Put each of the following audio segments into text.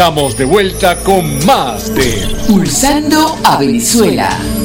Estamos de vuelta con más de Pulsando a Venezuela.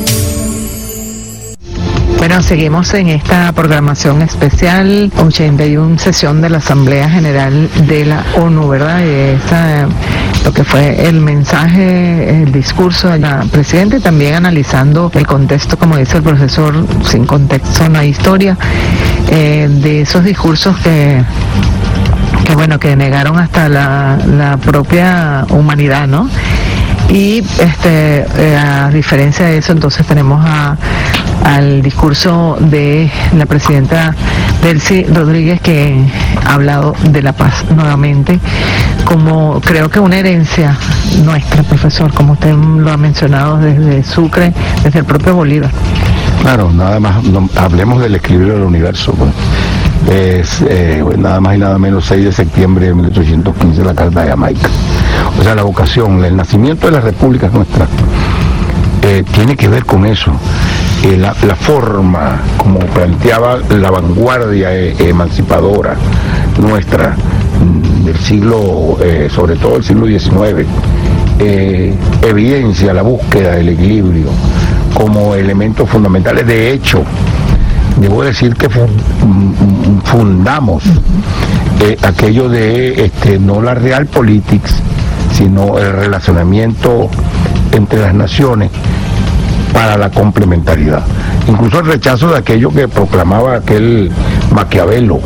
Bueno, seguimos en esta programación especial, 81 sesión de la Asamblea General de la ONU, ¿verdad? Y lo que fue el mensaje, el discurso del presidente, también analizando el contexto, como dice el profesor, sin contexto no hay historia, de esos discursos que negaron hasta la propia humanidad, ¿no? Y a diferencia de eso, entonces tenemos al discurso de la presidenta Delcy Rodríguez, que ha hablado de la paz nuevamente, como creo que una herencia nuestra, profesor, como usted lo ha mencionado, desde Sucre, desde el propio Bolívar. Claro, nada más, hablemos del equilibrio del universo, pues. Es nada más y nada menos 6 de septiembre de 1815, la Carta de Jamaica. O sea, la vocación, el nacimiento de las repúblicas nuestras tiene que ver con eso. La forma como planteaba la vanguardia emancipadora nuestra del siglo, sobre todo el siglo XIX, evidencia la búsqueda del equilibrio como elementos fundamentales. De hecho, debo decir que fundamos aquello de no la realpolitik, sino el relacionamiento entre las naciones para la complementariedad. Incluso el rechazo de aquello que proclamaba aquel Maquiavelo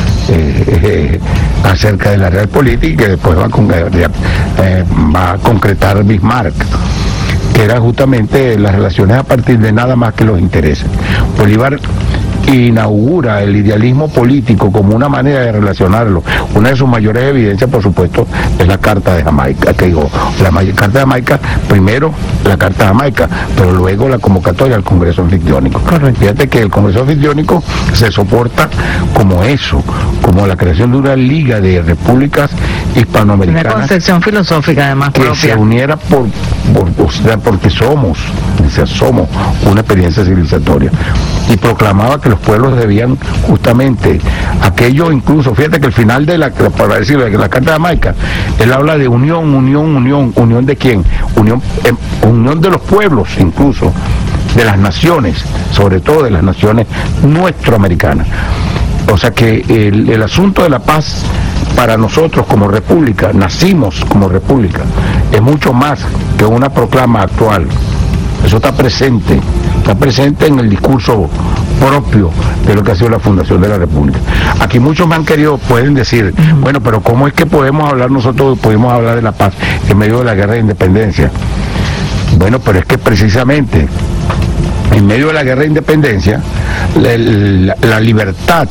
acerca de la realpolitik, y que después va a concretar Bismarck, que eran justamente las relaciones a partir de nada más que los intereses. Bolívar inaugura el idealismo político como una manera de relacionarlo. Una de sus mayores evidencias, por supuesto, es la Carta de Jamaica, Carta de Jamaica, primero la Carta de Jamaica, pero luego la convocatoria al Congreso Anfictiónico. Correcto. Fíjate que el Congreso Anfictiónico se soporta como eso, como la creación de una liga de repúblicas hispanoamericanas. Una concepción filosófica, además, que propia. se uniera porque somos una experiencia civilizatoria, y proclamaba que los pueblos debían justamente aquello. Incluso fíjate que el final de la Carta de Jamaica, él habla de unión de quién, unión de los pueblos, incluso de las naciones, sobre todo de las naciones nuestroamericanas. O sea que el asunto de la paz para nosotros como república, nacimos como república, es mucho más que una proclama actual. Eso está presente en el discurso propio de lo que ha sido la fundación de la República. Aquí muchos pueden decir, bueno, pero ¿cómo es que pudimos hablar de la paz en medio de la guerra de independencia? Bueno, pero es que precisamente en medio de la guerra de independencia, la libertad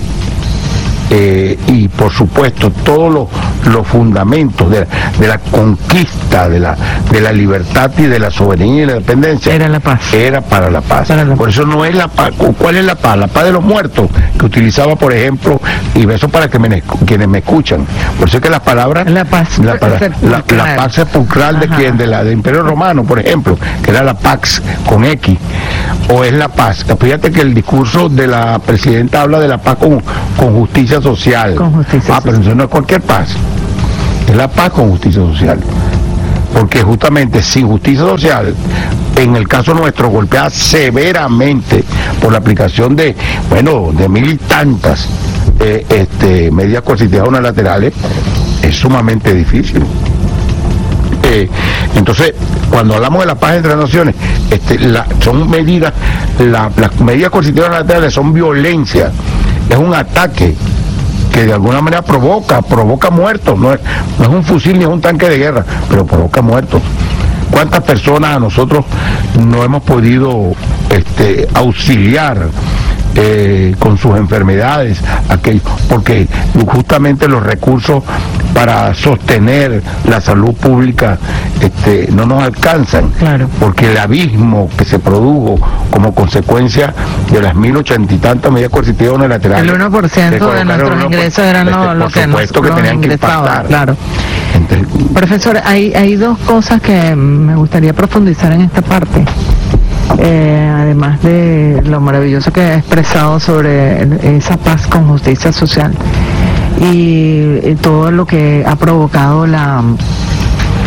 y por supuesto todos los fundamentos de la conquista de la libertad y de la soberanía y la independencia era la paz. Era para la paz. Por eso no es la paz. ¿Cuál es la paz? La paz de los muertos, que utilizaba, por ejemplo, y eso para quienes me escuchan. Por eso es que las palabras, la paz sepulcral de quién, del Imperio Romano, por ejemplo, que era la Pax con X, o es la paz. Fíjate que el discurso de la presidenta habla de la paz con justicia social. Pero eso no es cualquier paz, es la paz con justicia social, porque justamente sin justicia social, en el caso nuestro, golpeada severamente por la aplicación de 1000 y tantas medidas coercitivas unilaterales, es sumamente difícil. Entonces, cuando hablamos de la paz entre las naciones, son medidas, las medidas coercitivas unilaterales son violencia, es un ataque que de alguna manera provoca muertos, no es un fusil ni es un tanque de guerra, pero provoca muertos. ¿Cuántas personas a nosotros no hemos podido auxiliar con sus enfermedades, porque justamente los recursos para sostener la salud pública no nos alcanzan? Claro. Porque el abismo que se produjo como consecuencia de las 1080 y tantas medidas coercitivas unilaterales, el 1% de nuestros ingresos eran lo que tenían que impactar. Claro. Entonces, profesor, hay dos cosas que me gustaría profundizar en esta parte. Además de lo maravilloso que ha expresado sobre esa paz con justicia social y todo lo que ha provocado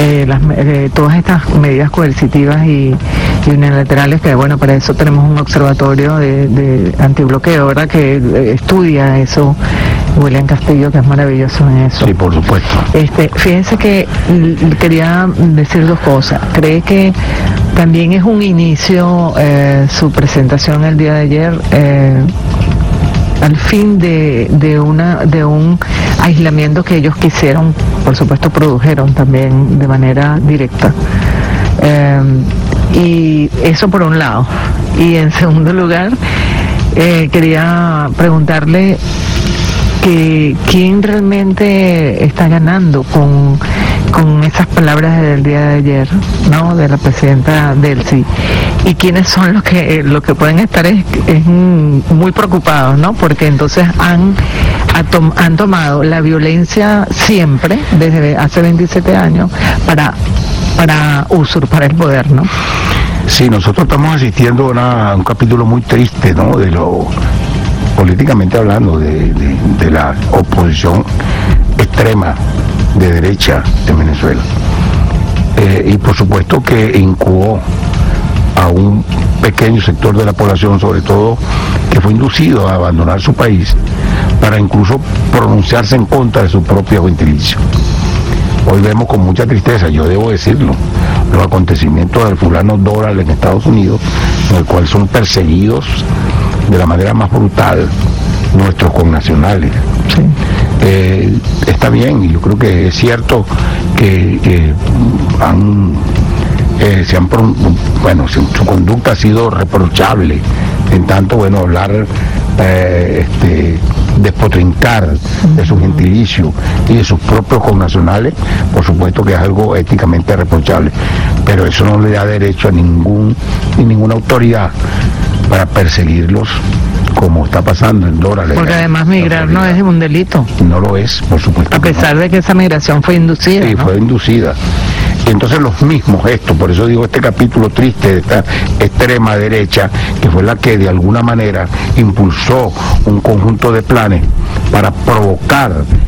todas estas medidas coercitivas y unilaterales, que bueno, para eso tenemos un observatorio de antibloqueo, ¿verdad?, que estudia eso, William Castillo, que es maravilloso en eso. Sí, por supuesto. Fíjense que quería decir dos cosas. ¿Cree que también es un inicio su presentación el día de ayer, al fin de un aislamiento que ellos quisieron, por supuesto produjeron también de manera directa? Y eso por un lado. Y en segundo lugar, quería preguntarle que quién realmente está ganando con esas palabras del día de ayer, ¿no?, de la presidenta Delcy, y quiénes son los que pueden estar es muy preocupados, ¿no?, porque entonces han tomado la violencia siempre desde hace 27 años para usurpar el poder, ¿no? Sí, nosotros estamos asistiendo a un capítulo muy triste, ¿no?, de lo políticamente hablando, de la oposición extrema de derecha en Venezuela. Y por supuesto que incubo a un pequeño sector de la población, sobre todo, que fue inducido a abandonar su país para incluso pronunciarse en contra de su propio gentilicio. Hoy vemos con mucha tristeza, yo debo decirlo, los acontecimientos del fulano Doral en Estados Unidos, en el cual son perseguidos de la manera más brutal nuestros connacionales. Sí. Está bien, y yo creo que es cierto que su conducta ha sido reprochable, en tanto, bueno, hablar, despotrincar de su gentilicio y de sus propios connacionales, por supuesto que es algo éticamente reprochable, pero eso no le da derecho a ninguna autoridad para perseguirlos, como está pasando en Dora. Porque además migrar no es un delito. No lo es, por supuesto. A pesar de que esa migración fue inducida. Sí, ¿no? Fue inducida. Y entonces los mismos gestos, por eso digo este capítulo triste de esta extrema derecha, que fue la que de alguna manera impulsó un conjunto de planes para provocar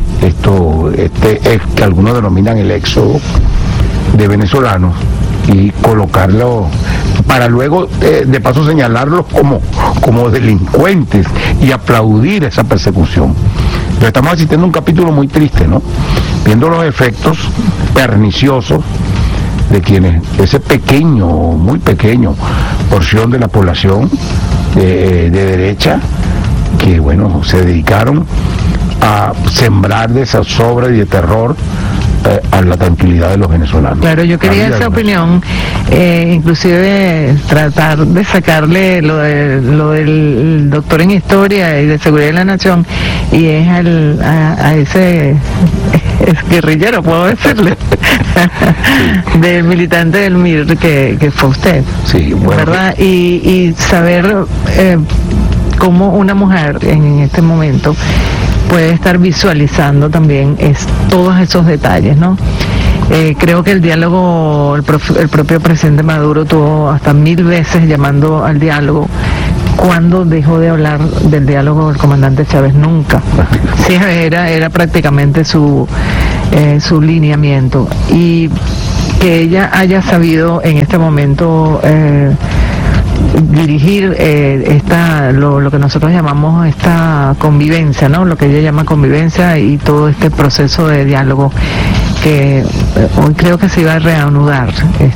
que algunos denominan el éxodo de venezolanos, y colocarlo para luego de paso señalarlos como delincuentes y aplaudir esa persecución. Pero estamos asistiendo a un capítulo muy triste, ¿no?, viendo los efectos perniciosos de quienes, ese pequeño, muy pequeño porción de la población de derecha, que bueno, se dedicaron a sembrar de zozobra y de terror a la tranquilidad de los venezolanos. Claro, yo quería esa opinión, inclusive tratar de sacarle lo del doctor en historia y de seguridad de la nación, y es a ese guerrillero, puedo decirle, del militante del MIR que fue usted, sí, bueno, ¿verdad? Y saber cómo una mujer en este momento puede estar visualizando también todos esos detalles, ¿no? Creo que el diálogo, el propio presidente Maduro tuvo hasta 1000 veces llamando al diálogo. ¿Cuándo dejó de hablar del diálogo el comandante Chávez? Nunca. Sí, era prácticamente su lineamiento. Y que ella haya sabido en este momento dirigir lo que nosotros llamamos esta convivencia, ¿no?, lo que ella llama convivencia, y todo este proceso de diálogo que hoy creo que se iba a reanudar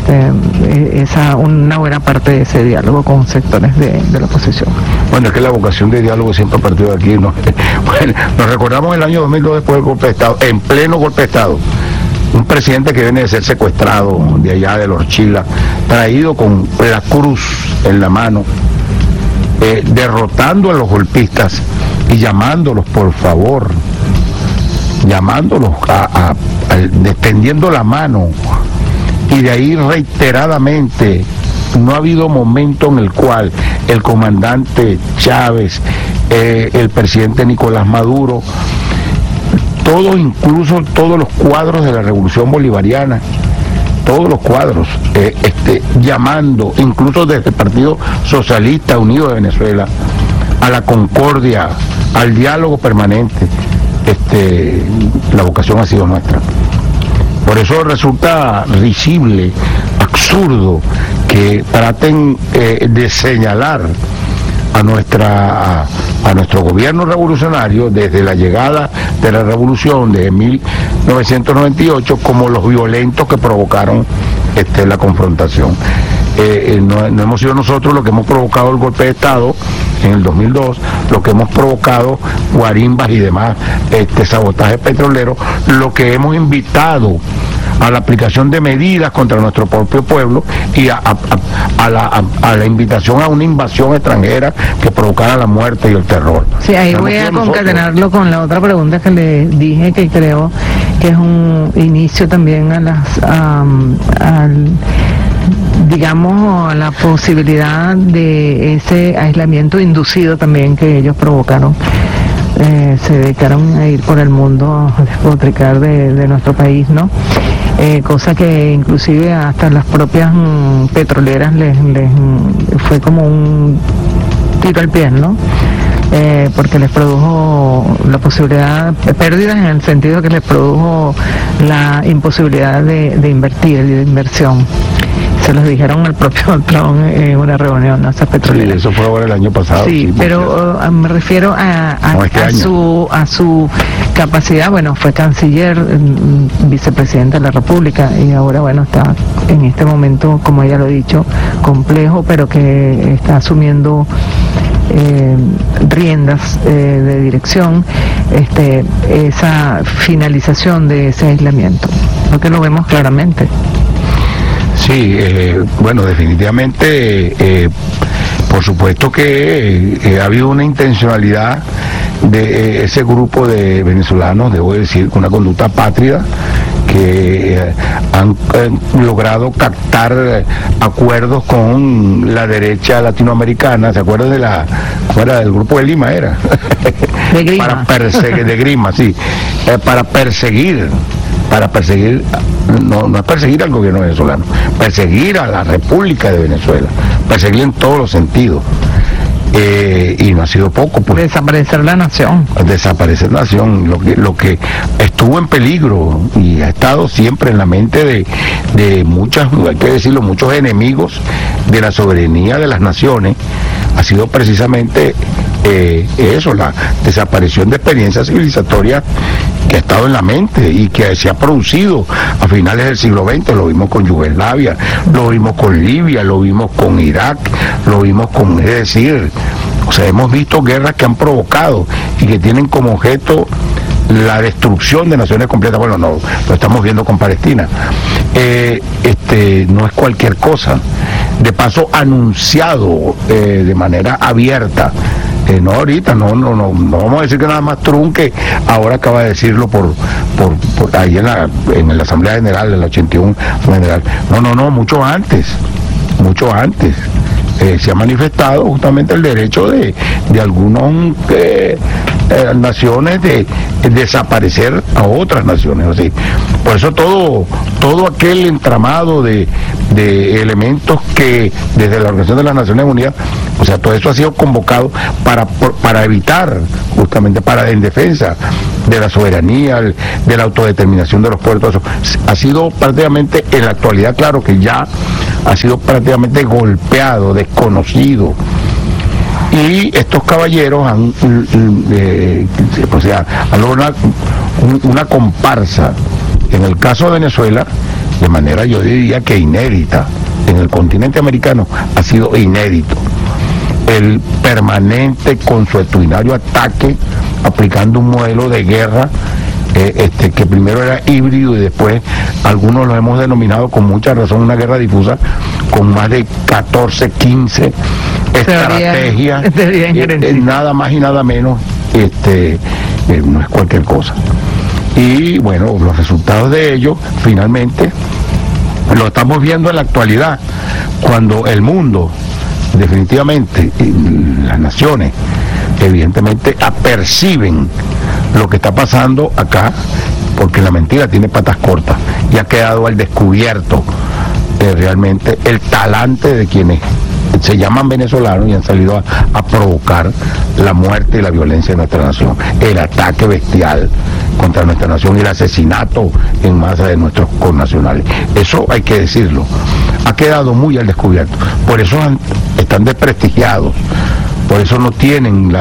una buena parte de ese diálogo con sectores de la oposición. Bueno, es que la vocación de diálogo siempre ha partido de aquí, ¿no? Bueno, nos recordamos el año 2002, después del golpe de Estado, en pleno golpe de Estado, un presidente que viene de ser secuestrado de allá de Lorchila, traído con la cruz en la mano, derrotando a los golpistas y llamándolos, por favor, llamándolos extendiendo la mano, y de ahí reiteradamente. No ha habido momento en el cual el comandante Chávez, el presidente Nicolás Maduro, incluso todos los cuadros de la Revolución Bolivariana, todos los cuadros, llamando, incluso desde el Partido Socialista Unido de Venezuela, a la concordia, al diálogo permanente. La vocación ha sido nuestra. Por eso resulta risible, absurdo, que traten de señalar a nuestro gobierno revolucionario desde la llegada de la revolución de 1998 como los violentos que provocaron la confrontación. No hemos sido nosotros los que hemos provocado el golpe de Estado en el 2002, lo que hemos provocado guarimbas y demás sabotaje petrolero, lo que hemos invitado a la aplicación de medidas contra nuestro propio pueblo y a la invitación a una invasión extranjera que provocara la muerte y el terror. Sí, ahí voy a concatenarlo con la otra pregunta que le dije, que creo que es un inicio también digamos, la posibilidad de ese aislamiento inducido también que ellos provocaron. Se dedicaron a ir por el mundo a despotricar de nuestro país, ¿no? Cosa que inclusive hasta las propias petroleras les fue como un tiro al pie, ¿no? Porque les produjo la posibilidad, pérdidas en el sentido que les produjo la imposibilidad de invertir, de inversión. Se los dijeron al propio Trump en una reunión, ¿no? Esas petroleras. Sí, eso fue ahora el año pasado. Sí, pero me refiero a su capacidad. Bueno, fue canciller, vicepresidente de la República, y ahora, bueno, está en este momento, como ella lo ha dicho, complejo, pero que está asumiendo riendas de dirección, esa finalización de ese aislamiento, porque lo vemos claramente. Sí, bueno, definitivamente, por supuesto que ha habido una intencionalidad de ese grupo de venezolanos, debo decir, con una conducta apátrida, que han logrado captar acuerdos con la derecha latinoamericana. ¿Se acuerdan del grupo de Lima? Era de Grima. De Grima, sí, para perseguir, no es perseguir al gobierno venezolano, perseguir a la República de Venezuela, perseguir en todos los sentidos. Y no ha sido poco, pues. Desaparecer la nación. Desaparecer la nación, lo que estuvo en peligro y ha estado siempre en la mente de muchas, hay que decirlo, muchos enemigos de la soberanía de las naciones, ha sido precisamente eso, la desaparición de experiencias civilizatorias que ha estado en la mente y que se ha producido a finales del siglo XX. Lo vimos con Yugoslavia, lo vimos con Libia, lo vimos con Irak, lo vimos con, es decir, o sea, hemos visto guerras que han provocado y que tienen como objeto la destrucción de naciones completas. Bueno, no, lo estamos viendo con Palestina. No es cualquier cosa. De paso, anunciado de manera abierta. No ahorita, no vamos a decir que nada más Trump, que ahora acaba de decirlo por ahí en la Asamblea General del 81 General. No, mucho antes. Se ha manifestado justamente el derecho de algunas naciones de desaparecer a otras naciones. Así. Por eso todo aquel entramado de elementos que desde la Organización de las Naciones Unidas, o sea, todo eso ha sido convocado para evitar, justamente en defensa de la soberanía, de la autodeterminación de los pueblos. Ha sido prácticamente, en la actualidad, claro que ya ha sido prácticamente golpeado, desconocido. Y estos caballeros han logrado una comparsa, en el caso de Venezuela, de manera, yo diría que inédita. En el continente americano ha sido inédito el permanente consuetudinario ataque, aplicando un modelo de guerra que primero era híbrido y después algunos lo hemos denominado con mucha razón una guerra difusa, con más de 14, 15 estrategias, nada más y nada menos, no es cualquier cosa. Y bueno, los resultados de ello finalmente lo estamos viendo en la actualidad, cuando el mundo, definitivamente, las naciones, evidentemente aperciben lo que está pasando acá, porque la mentira tiene patas cortas y ha quedado al descubierto realmente el talante de quienes se llaman venezolanos y han salido a provocar la muerte y la violencia de nuestra nación, el ataque bestial contra nuestra nación y el asesinato en masa de nuestros connacionales. Eso hay que decirlo, ha quedado muy al descubierto, por eso están desprestigiados, por eso no tienen,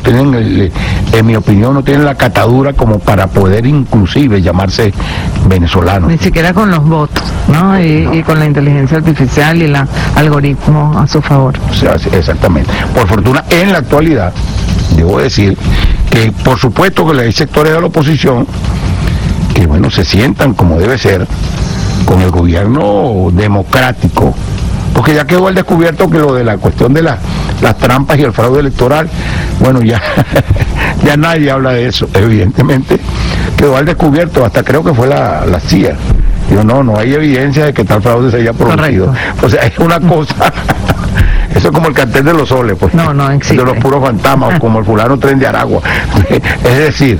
en mi opinión, no tienen la catadura como para poder inclusive llamarse venezolanos. Ni siquiera con los votos, ¿no? Y con la inteligencia artificial y el algoritmo a su favor. O sea, exactamente. Por fortuna, en la actualidad, debo decir que por supuesto que hay sectores de la oposición que, bueno, se sientan como debe ser con el gobierno democrático, porque ya quedó al descubierto que lo de la cuestión de las trampas y el fraude electoral, bueno, ya nadie habla de eso, evidentemente quedó al descubierto, hasta creo que fue la CIA. Digo, no hay evidencia de que tal fraude se haya producido. Correcto. O sea, es una cosa, eso es como el cartel de los soles, pues, no existe. De los puros fantasmas, como el fulano Tren de Aragua. Es decir,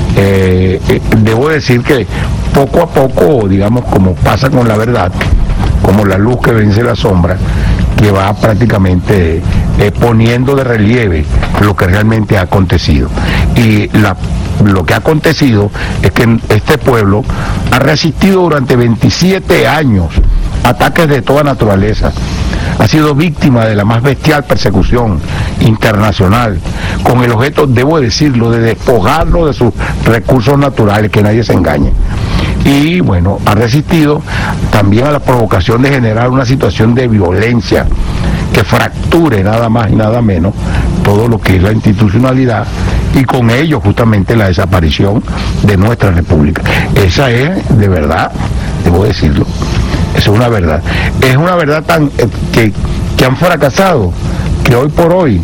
debo decir que poco a poco, digamos, como pasa con la verdad, como la luz que vence la sombra, que va prácticamente poniendo de relieve lo que realmente ha acontecido. Y lo que ha acontecido es que este pueblo ha resistido durante 27 años ataques de toda naturaleza. Ha sido víctima de la más bestial persecución internacional, con el objeto, debo decirlo, de despojarlo de sus recursos naturales, que nadie se engañe. Y bueno, ha resistido también a la provocación de generar una situación de violencia que fracture nada más y nada menos todo lo que es la institucionalidad, y con ello justamente la desaparición de nuestra república. Esa es, de verdad, debo decirlo, esa es una verdad. Es una verdad tan que han fracasado, que hoy por hoy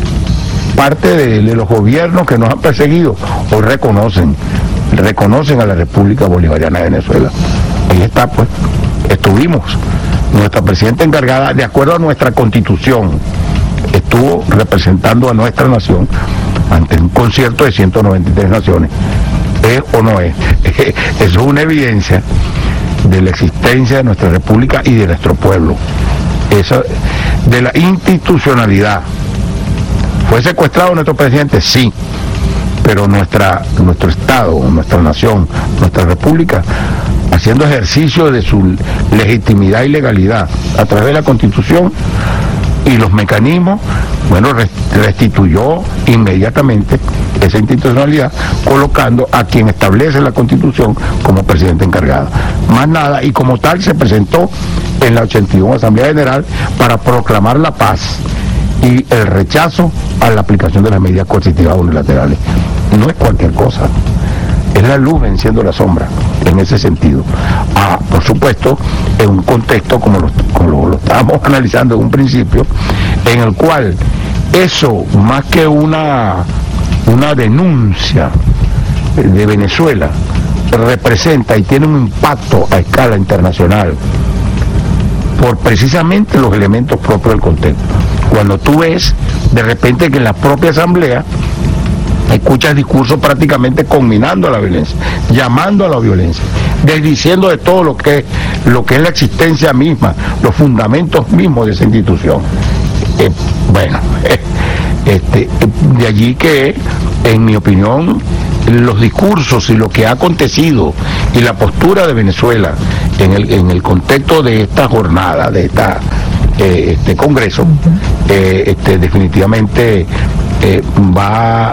parte de los gobiernos que nos han perseguido hoy reconocen a la República Bolivariana de Venezuela. Ahí está, pues, estuvimos, nuestra presidenta encargada, de acuerdo a nuestra constitución, estuvo representando a nuestra nación ante un concierto de 193 naciones. ¿Es o no es? Eso es una evidencia de la existencia de nuestra república y de nuestro pueblo. Eso, de la institucionalidad. ¿Fue secuestrado nuestro presidente? Sí. Pero nuestro Estado, nuestra nación, nuestra república, haciendo ejercicio de su legitimidad y legalidad a través de la Constitución y los mecanismos, bueno, restituyó inmediatamente esa institucionalidad, colocando a quien establece la Constitución como presidente encargado. Más nada, y como tal se presentó en la 81 Asamblea General para proclamar la paz y el rechazo a la aplicación de las medidas coercitivas unilaterales. No es cualquier cosa, es la luz venciendo la sombra, en ese sentido. Por supuesto, en un contexto como lo estábamos analizando en un principio, en el cual eso, más que una denuncia de Venezuela, representa y tiene un impacto a escala internacional por precisamente los elementos propios del contexto. Cuando tú ves de repente que en la propia asamblea escuchas discursos prácticamente conminando a la violencia, llamando a la violencia, desdiciendo de todo lo que es la existencia misma, los fundamentos mismos de esa institución. De allí que, en mi opinión, los discursos y lo que ha acontecido y la postura de Venezuela en el contexto de esta jornada, de este congreso, definitivamente va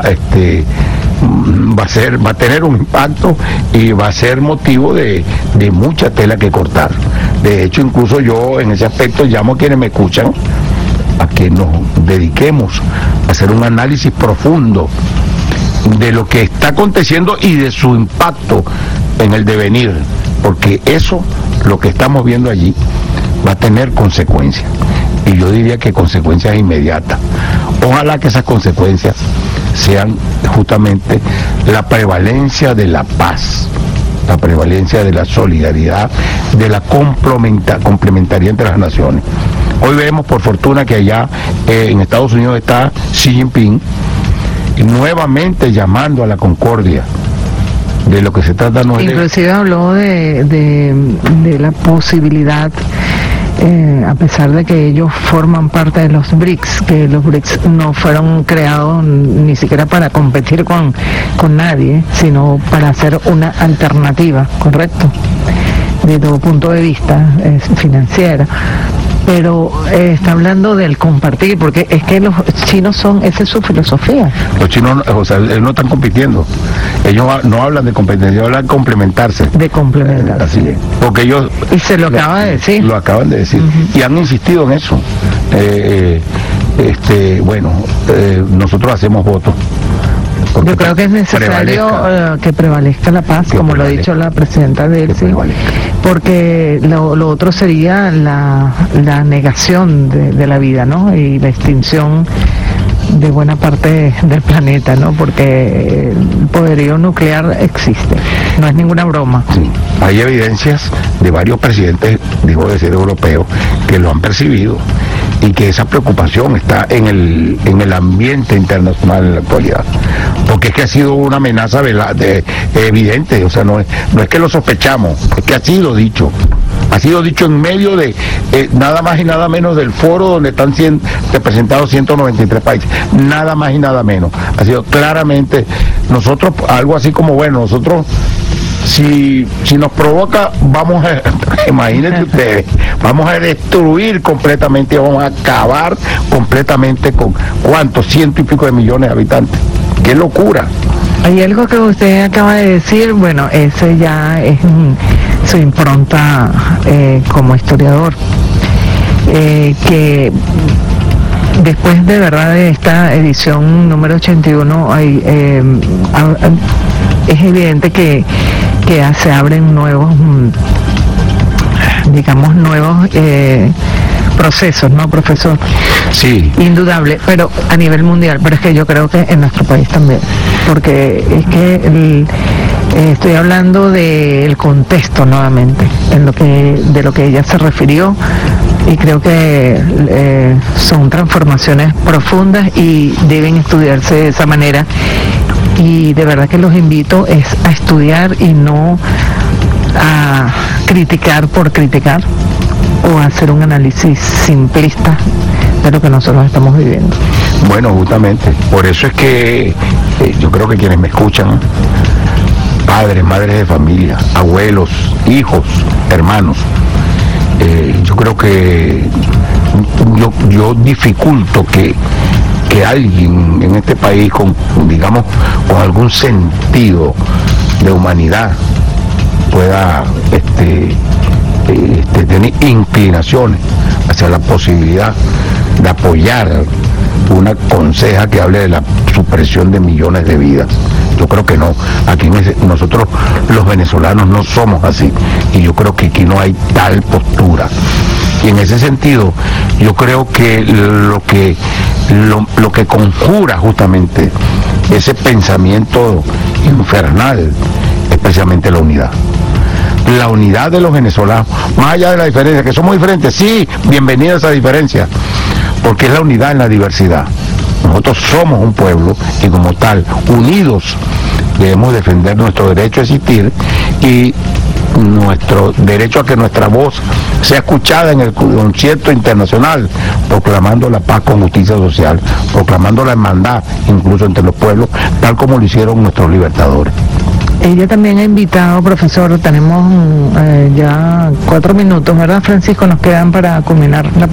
a tener un impacto y va a ser motivo de mucha tela que cortar. De hecho, incluso yo en ese aspecto llamo a quienes me escuchan a que nos dediquemos a hacer un análisis profundo de lo que está aconteciendo y de su impacto en el devenir, porque eso, lo que estamos viendo allí, va a tener consecuencias, y yo diría que consecuencias inmediatas. Ojalá que esas consecuencias sean justamente la prevalencia de la paz, la prevalencia de la solidaridad, de la complementariedad entre las naciones. Hoy vemos, por fortuna, que allá en Estados Unidos está Xi Jinping nuevamente llamando a la concordia. De lo que se trata no es inclusive habló de la posibilidad a pesar de que ellos forman parte de los BRICS, que los BRICS no fueron creados ni siquiera para competir con nadie, sino para hacer una alternativa, ¿correcto? De todo punto de vista financiera. Pero está hablando del compartir, porque es que los chinos esa es su filosofía. Los chinos, o sea, ellos no están compitiendo. Ellos no hablan de competencia, ellos hablan de complementarse. De complementarse. Así es. Porque ellos... Y se lo acaba de decir. Lo acaban de decir. Y han insistido en eso. Nosotros hacemos votos. Yo creo que es necesario que prevalezca la paz, como lo ha dicho la presidenta de él, sí, porque lo otro sería la negación de la vida, ¿no? Y la extinción de buena parte del planeta, ¿no? Porque el poderío nuclear existe, no es ninguna broma. Sí. Hay evidencias de varios presidentes, digo de ser europeos, que lo han percibido y que esa preocupación está en el ambiente internacional en la actualidad, porque es que ha sido una amenaza evidente, o sea, no es que lo sospechamos, es que ha sido dicho en medio de nada más y nada menos del foro donde están representados 193 países, nada más y nada menos. Ha sido claramente, nosotros, algo así como, bueno, nosotros, si nos provoca, imagínense ustedes, vamos a destruir completamente, vamos a acabar completamente con, ¿cuántos? 100 y pico de millones de habitantes. ¡Qué locura! Hay algo que usted acaba de decir, bueno, ese ya es su impronta como historiador, que después de verdad de esta edición número 81 es evidente que se abren nuevos procesos, ¿no, profesor? Sí. Indudable, pero a nivel mundial, pero es que yo creo que en nuestro país también, porque es que estoy hablando del contexto nuevamente, de lo que ella se refirió, y creo que son transformaciones profundas y deben estudiarse de esa manera, y de verdad que los invito a estudiar y no a criticar por criticar o a hacer un análisis simplista de lo que nosotros estamos viviendo. Bueno, justamente, por eso es que yo creo que quienes me escuchan, padres, madres de familia, abuelos, hijos, hermanos, yo creo que yo dificulto que alguien en este país con algún sentido de humanidad pueda tener inclinaciones hacia la posibilidad de apoyar una conseja que hable de la supresión de millones de vidas. Yo creo que no. Aquí nosotros los venezolanos no somos así, y yo creo que aquí no hay tal postura. Y en ese sentido, yo creo que lo que conjura justamente ese pensamiento infernal es precisamente la unidad. La unidad de los venezolanos, más allá de la diferencia, que somos diferentes, sí, bienvenida a esa diferencia, porque es la unidad en la diversidad. Nosotros somos un pueblo y como tal, unidos, debemos defender nuestro derecho a existir y nuestro derecho a que nuestra voz sea escuchada en el concierto internacional, proclamando la paz con justicia social, proclamando la hermandad incluso entre los pueblos, tal como lo hicieron nuestros libertadores. Ella también ha invitado, profesor, tenemos ya 4 minutos, ¿verdad, Francisco? Nos quedan para culminar la